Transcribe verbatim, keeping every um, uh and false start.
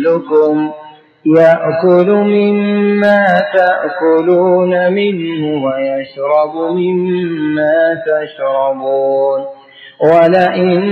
مثلكم يأكل مما تأكلون منه ويشرب مما تشربون ولئن